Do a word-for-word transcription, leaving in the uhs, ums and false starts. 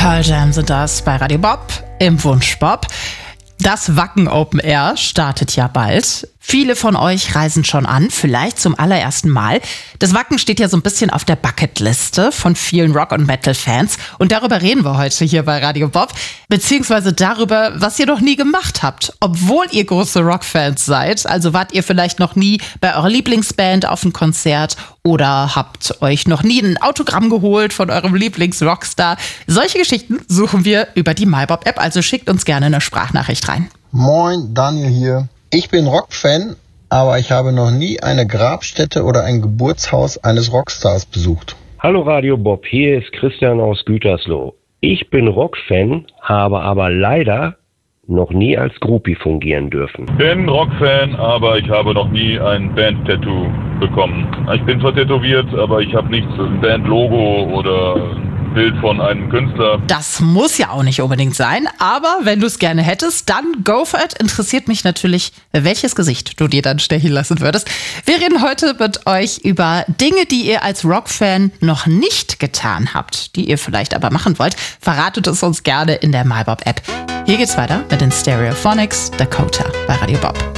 Pearl Jam sind das bei Radio Bob im Wunsch Bob. Das Wacken Open Air startet ja bald. Viele von euch reisen schon an, vielleicht zum allerersten Mal. Das Wacken steht ja so ein bisschen auf der Bucketliste von vielen Rock- und Metal-Fans. Und darüber reden wir heute hier bei Radio Bob. Beziehungsweise darüber, was ihr noch nie gemacht habt. Obwohl ihr große Rock-Fans seid. Also wart ihr vielleicht noch nie bei eurer Lieblingsband auf einem Konzert oder habt euch noch nie ein Autogramm geholt von eurem Lieblings-Rockstar. Solche Geschichten suchen wir über die MyBob-App. Also schickt uns gerne eine Sprachnachricht rein. Moin, Daniel hier. Ich bin Rock-Fan, aber ich habe noch nie eine Grabstätte oder ein Geburtshaus eines Rockstars besucht. Hallo Radio Bob, hier ist Christian aus Gütersloh. Ich bin Rock-Fan, habe aber leider noch nie als Groupie fungieren dürfen. Ich bin Rock-Fan, aber ich habe noch nie ein Band-Tattoo bekommen. Ich bin zwar tätowiert, aber ich habe nichts, ein Band-Logo oder ein Bild von einem Künstler. Das muss ja auch nicht unbedingt sein, aber wenn du es gerne hättest, dann go for it. Interessiert mich natürlich, welches Gesicht du dir dann stechen lassen würdest. Wir reden heute mit euch über Dinge, die ihr als Rock-Fan noch nicht getan habt, die ihr vielleicht aber machen wollt. Verratet es uns gerne in der MyBob-App. Hier geht's weiter mit den Stereophonics Dakota bei Radio Bob.